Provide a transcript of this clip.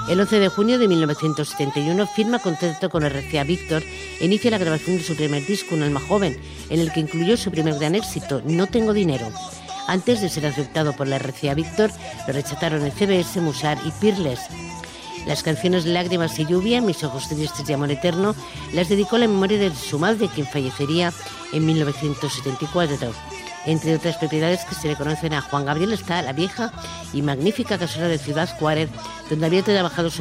El 11 de junio de 1971 firma contrato con RCA Víctor e inicia la grabación de su primer disco, Un alma joven, en el que incluyó su primer gran éxito, No tengo dinero. Antes de ser aceptado por la RCA Víctor, lo rechazaron en CBS, Musar y Peerless. Las canciones Lágrimas y lluvia, Mis ojos tristes y Amor eterno, las dedicó a la memoria de su madre, quien fallecería en 1974. Entre otras propiedades que se le conocen a Juan Gabriel está la vieja y magnífica casona de Ciudad Juárez, donde había trabajado su